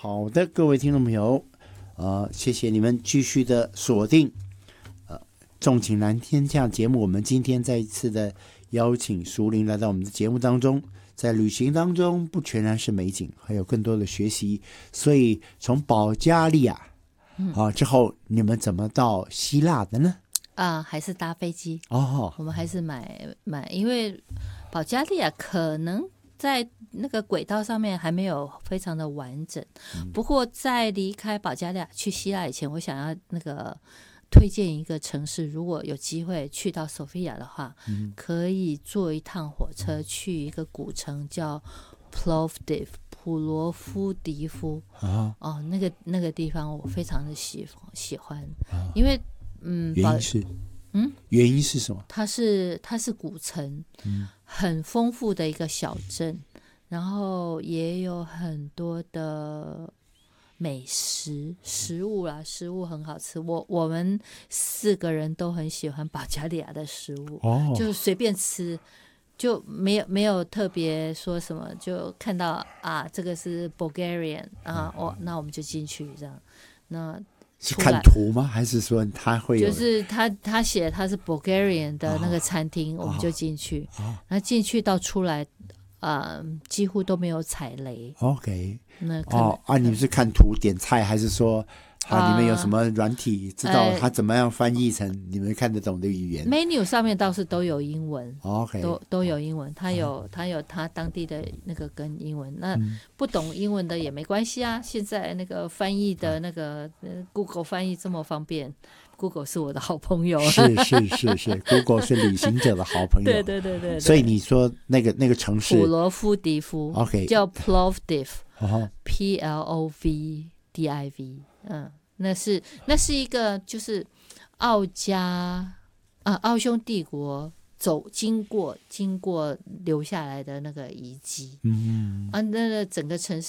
好的，各位听众朋友，谢谢你们继续的锁定纵情蓝天下节目。我们今天再一次的邀请淑玲来到我们的节目当中。在旅行当中，不全然是美景，还有更多的学习。所以从保加利亚之后，你们怎么到希腊的呢？ 还是搭飞机哦， 我们还是买，因为保加利亚可能在那个轨道上面还没有非常的完整。不过在离开保加利亚去希腊以前，我想要那个推荐一个城市，如果有机会去到索菲亚的话，可以坐一趟火车去一个古城叫 Plovdiv 普罗夫迪夫。那个地方我非常的喜欢，因为原因是什么？ 它是古城，很丰富的一个小镇，然后也有很多的美食物很好吃。我们4个人都很喜欢保加利亚的食物，就是随便吃，就没有特别说什么，就看到这个是 Bulgarian 那我们就进去这样。那是看图吗？还是说他会有？ 就是他写他是 Bulgarian 的那个餐厅，我们就进去。那进去到出来，几乎都没有踩雷。 OK， 那你们是看图点菜，还是说里面有什么软体，知道它怎么样翻译成你们看得懂的语言 ？menu 上面倒是都有英文。 OK， 都有英文，它有它当地的那个跟英文。那不懂英文的也没关系啊，现在那个翻译的那个Google 翻译这么方便。Google 是我的好朋友。 是 Google 是旅行者的好朋友。 对。 所以你说那个城市普罗夫迪夫 OK 叫 Plovdiv Plovdiv。那是一个就是奥匈帝国经过留下来的那个遗迹。那个整个城